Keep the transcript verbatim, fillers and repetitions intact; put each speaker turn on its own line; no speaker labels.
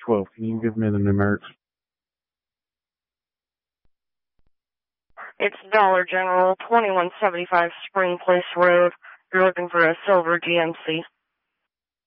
twelve. Can you give me the numerics?
It's Dollar General, twenty-one seventy-five Spring Place Road. You're looking for a silver G M C.